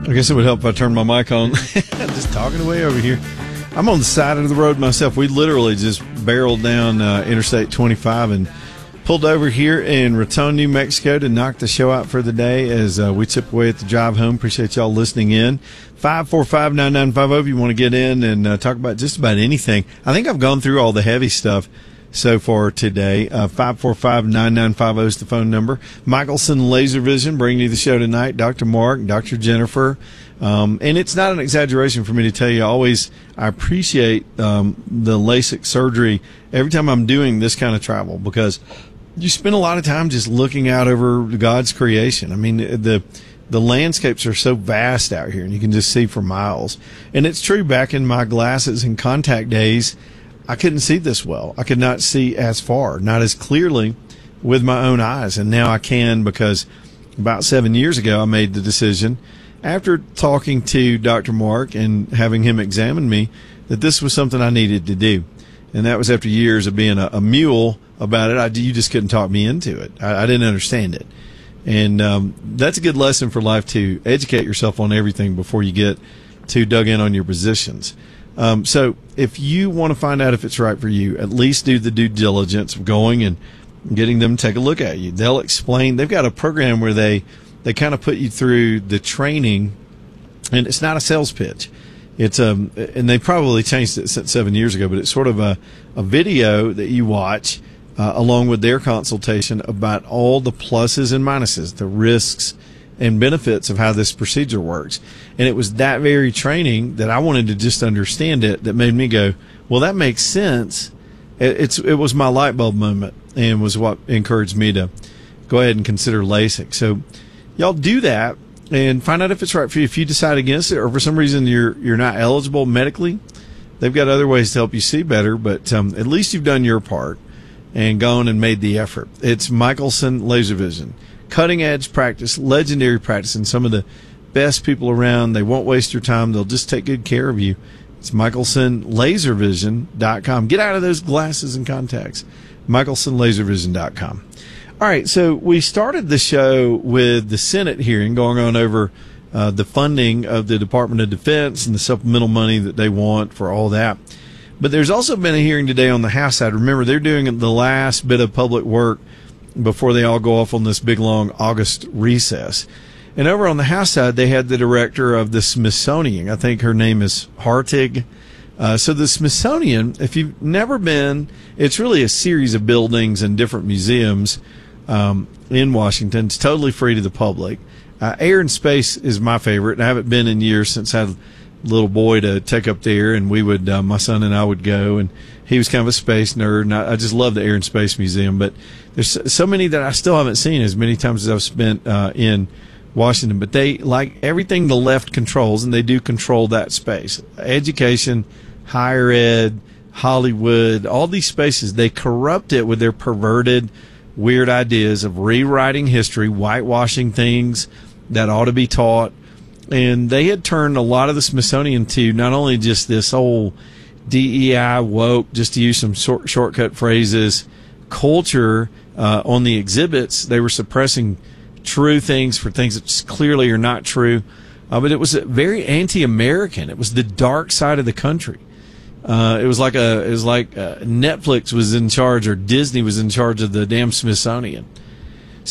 I guess it would help if I turned my mic on. Just talking away over here. I'm on the side of the road myself. We literally just barreled down Interstate 25 and pulled over here in Raton, New Mexico to knock the show out for the day as we chip away at the drive home. Appreciate y'all listening in. 545-9950 if you want to get in and talk about just about anything. I think I've gone through all the heavy stuff so far today. 545-9950 is the phone number. Michelson Laser Vision bringing you the show tonight. Dr. Mark, Dr. Jennifer. And it's not an exaggeration for me to tell you, I appreciate the LASIK surgery every time I'm doing this kind of travel, because you spend a lot of time just looking out over God's creation. I mean, the landscapes are so vast out here, and you can just see for miles. And it's true, back in my glasses and contact days, I couldn't see this well. I could not see as far, not as clearly with my own eyes. And now I can, because about 7 years ago, I made the decision, after talking to Dr. Mark and having him examine me, that this was something I needed to do. And that was after years of being a mule about it. You just couldn't talk me into it. I didn't understand it. And that's a good lesson for life, to educate yourself on everything before you get too dug in on your positions. So if you want to find out if it's right for you, at least do the due diligence of going and getting them to take a look at you. They'll explain. They've got a program where they kind of put you through the training, and it's not a sales pitch. It's and they probably changed it since 7 years ago, but it's sort of a video that you watch along with their consultation about all the pluses and minuses, the risks and benefits of how this procedure works. And it was that very training that I wanted to just understand it that made me go, well, that makes sense. It was my light bulb moment, and was what encouraged me to go ahead and consider LASIK. So y'all do that and find out if it's right for you. If you decide against it, or for some reason you're not eligible medically, they've got other ways to help you see better, but at least you've done your part and gone and made the effort. It's Michelson Laser Vision. Cutting edge practice, legendary practice, and some of the best people around. They won't waste your time. They'll just take good care of you. It's MichelsonLaserVision.com. Get out of those glasses and contacts. MichelsonLaserVision.com. All right, so we started the show with the Senate hearing going on over the funding of the Department of Defense and the supplemental money that they want for all that. But there's also been a hearing today on the House side. Remember, they're doing the last bit of public work before they all go off on this big, long August recess. And over on the House side, they had the director of the Smithsonian. I think her name is Hartig. So the Smithsonian, if you've never been, it's really a series of buildings and different museums in Washington. It's totally free to the public. Air and Space is my favorite, and I haven't been in years since I had a little boy to take up there, and we would, my son and I would go, and he was kind of a space nerd, and I just love the Air and Space Museum. But there's so many that I still haven't seen as many times as I've spent in Washington. But they, like everything the left controls, and they do control that space. Education, higher ed, Hollywood, all these spaces, they corrupt it with their perverted, weird ideas of rewriting history, whitewashing things that ought to be taught. And they had turned a lot of the Smithsonian to not only just this whole DEI woke, just to use some shortcut phrases, culture on the exhibits. They were suppressing true things for things that clearly are not true. But it was very anti-American. It was the dark side of the country. It was like Netflix was in charge, or Disney was in charge of the damn Smithsonian.